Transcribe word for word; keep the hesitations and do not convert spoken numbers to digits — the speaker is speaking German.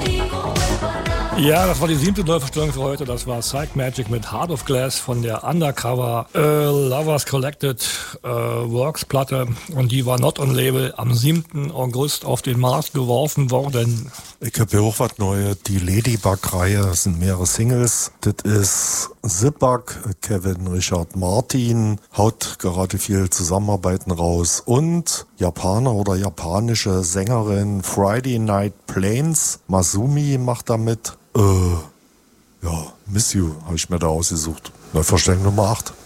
Ja, das war die siebte Neuverstellung für heute. Das war Psych Magic mit Heart of Glass von der Undercover äh, Lovers Collected äh, Works Platte. Und die war not on Label am siebten August auf den Markt geworfen worden. Ich habe hier auch was Neues. Die Ladybug-Reihe, das sind mehrere Singles. Das ist Zipbug, Kevin Richard Martin, haut gerade viel Zusammenarbeiten raus. Und Japaner oder japanische Sängerin Friday Night Plains, Masumi macht damit. Äh, ja, Miss You habe ich mir da ausgesucht. Neuverstellung Nummer acht.